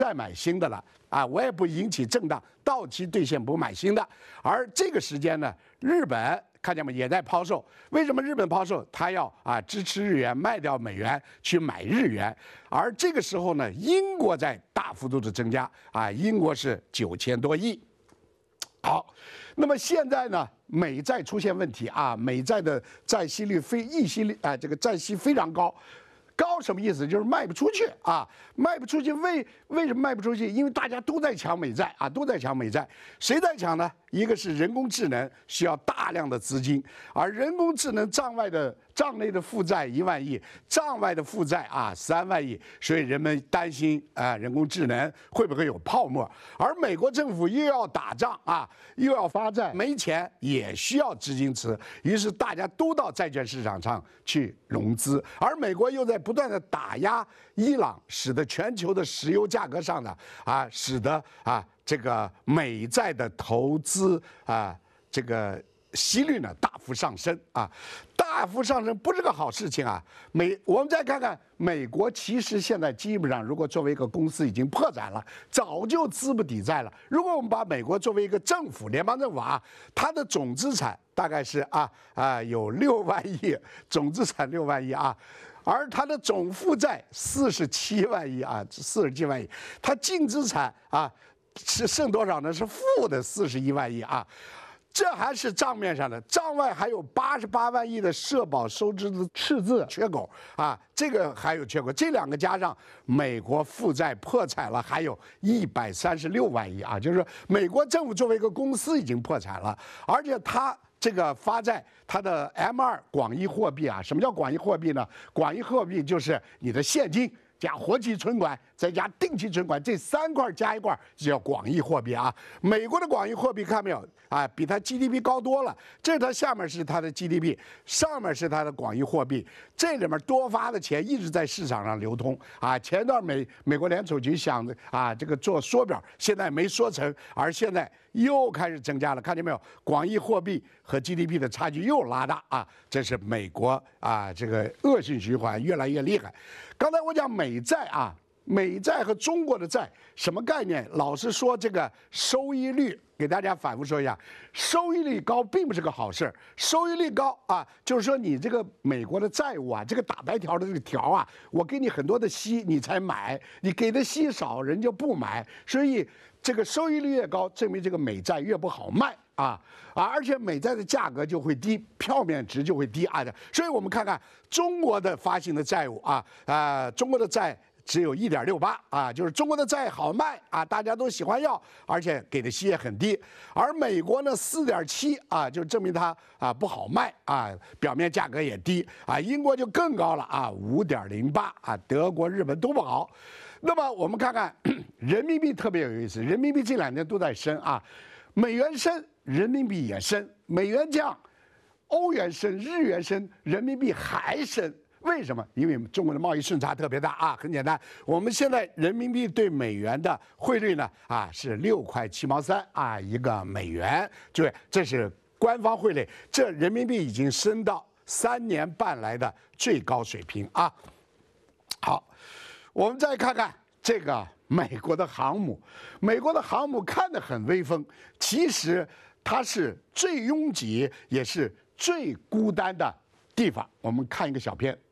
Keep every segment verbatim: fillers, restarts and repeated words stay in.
再买新的了啊，我也不引起震荡，到期兑现不买新的。而这个时间呢，日本看见吗，也在抛售。为什么日本抛售？他要啊支持日元，卖掉美元去买日元。而这个时候呢，英国在大幅度的增加啊，英国是九千多亿。好，那么现在呢，美债出现问题啊，美债的债息率非溢息率啊，这个债息非常高。高什么意思？就是卖不出去啊，卖不出去。为为什么卖不出去？因为大家都在抢美债啊，都在抢美债。谁在抢呢？一个是人工智能需要大量的资金，而人工智能账外的账内的负债一万亿，账外的负债啊三万亿，所以人们担心啊人工智能会不会有泡沫？而美国政府又要打仗啊，又要发债，没钱也需要资金池，于是大家都到债券市场上去融资，而美国又在不断的打压伊朗，使得全球的石油价格上涨啊，使得啊。这个美债的投资啊，这个息率呢大幅上升啊，大幅上升不是个好事情啊。美，我们再看看美国，其实现在基本上，如果作为一个公司已经破产了，早就资不抵债了。如果我们把美国作为一个政府，联邦政府啊，它的总资产大概是啊啊有六万亿，总资产六万亿啊。而它的总负债四十七万亿啊，四十七万亿，它净资产啊是剩多少呢？是负的四十一万亿啊，这还是账面上的，账外还有八十八万亿的社保收支的赤字缺口啊，这个还有缺口，这两个加上美国负债破产了，还有一百三十六万亿啊，就是说美国政府作为一个公司已经破产了，而且它。这个发债，它的 M 二 广义货币啊，什么叫广义货币呢？广义货币就是你的现金加活期存款再加定期存款，这三块加一块就叫广义货币啊。美国的广义货币看没有啊？比它 G D P 高多了。这它下面是它的 G D P， 上面是它的广义货币。这里面多发的钱一直在市场上流通啊。前段美美国联储局想啊这个做缩表，现在没缩成，而现在又开始增加了。看见没有？广义货币和 G D P 的差距又拉大啊！这是美国啊这个恶性循环越来越厉害。刚才我讲美债啊。美债和中国的债什么概念？老是说这个收益率，给大家反复说一下，收益率高并不是个好事。收益率高啊，就是说你这个美国的债务啊，这个打白条的这个条啊，我给你很多的息你才买，你给的息少人就不买，所以这个收益率越高，证明这个美债越不好卖啊啊，而且美债的价格就会低，票面值就会低啊的。所以我们看看中国的发行的债务啊啊，中国的债。只有一点六八啊，就是中国的债好卖啊，大家都喜欢要，而且给的息也很低。而美国呢，四点七啊，就证明它啊不好卖啊，表面价格也低啊。英国就更高了啊，五点零八啊，德国、日本都不好。那么我们看看人民币特别有意思，人民币这两天都在升啊，美元升，人民币也升，美元降，欧元升，日元升，人民币还升。为什么？因为中国的贸易顺差特别大啊，很简单，我们现在人民币对美元的汇率呢啊是六块七毛三啊一个美元，就这是官方汇率，这人民币已经升到三年半来的最高水平啊。好，我们再看看这个美国的航母，美国的航母看得很威风，其实它是最拥挤也是最孤单的地方。我们看一个小片。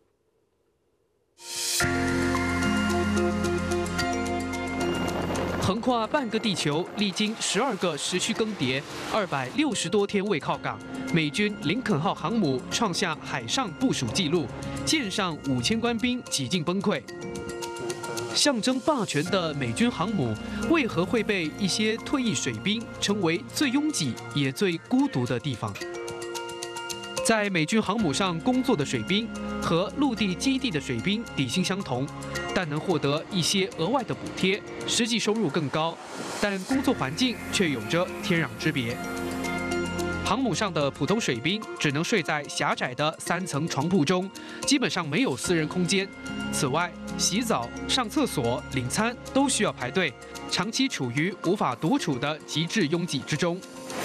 横跨半个地球，历经十二个时区更迭，二百六十多天未靠港，美军林肯号航母创下海上部署纪录，舰上五千官兵几近崩溃。象征霸权的美军航母，为何会被一些退役水兵称为最拥挤也最孤独的地方？在美军航母上工作的水兵和陆地基地的水兵底薪相同，但能获得一些额外的补贴，实际收入更高，但工作环境却有着天壤之别。航母上的普通水兵只能睡在狭窄的三层床铺中，基本上没有私人空间。此外，洗澡、上厕所、领餐都需要排队，长期处于无法独处的极致拥挤之中。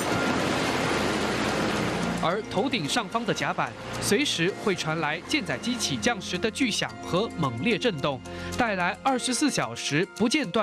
而头顶上方的甲板随时会传来舰载机起降时的巨响和猛烈震动，带来二十四小时不间断